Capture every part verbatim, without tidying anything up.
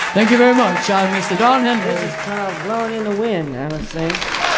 Thank you very much. I'm Mister Don Henry. This is called Blowing in the Wind, I was saying.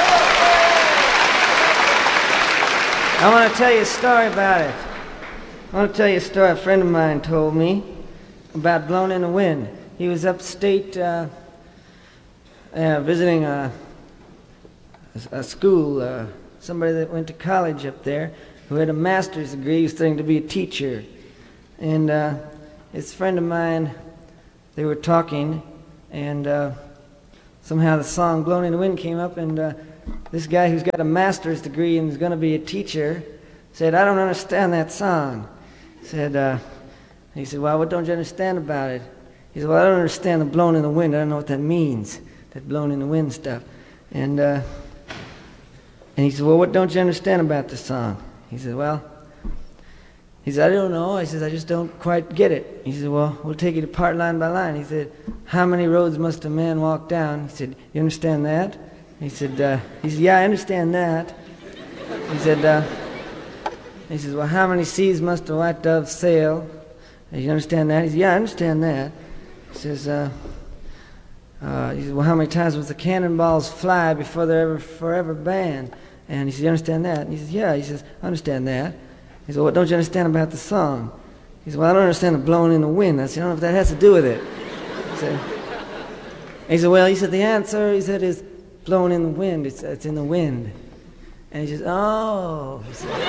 I want to tell you a story about it. I want to tell you a story a friend of mine told me about Blowing in the Wind. He was upstate uh, uh, visiting a, a school, uh, somebody that went to college up there who had a master's degree. He was studying to be a teacher. And uh, his friend of mine, they were talking, and uh, somehow the song Blowing in the Wind came up, and uh, this guy who's got a master's degree and is going to be a teacher said, I don't understand that song. Said, uh, he said, well, what don't you understand about it? He said, well, I don't understand the blowing in the wind. I don't know what that means, that blowing in the wind stuff. And, uh, and he said, well, what don't you understand about the song? He said, well, he said, I don't know. I said, I just don't quite get it. He said, well, we'll take it apart line by line. He said, how many roads must a man walk down? He said, you understand that? He said, uh, he said, yeah, I understand that. He said, uh, he says, well, how many seas must a white dove sail? You understand that? He said, yeah, I understand that. He says, uh, uh, he says, well, how many times must the cannonballs fly before they're ever forever banned? And he says, you understand that? And he says, yeah. He says, I understand that. He said, what don't you understand about the song? He said, well, I don't understand the blowing in the wind. I said, I don't know if that has to do with it. He said, he said, well, he said, the answer, he said, is blowing in the wind. It's, it's in the wind. And he says, oh. He said,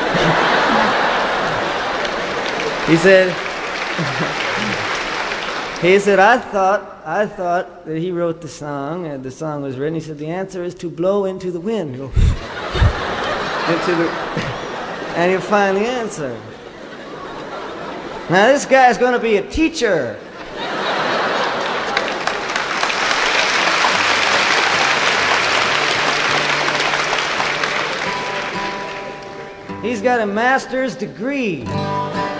he said, he said, I thought, I thought that he wrote the song, and the song was written. He said, the answer is to blow into the wind. Go into the, and you'll find the answer. Now this guy's going to be a teacher. He's got a master's degree.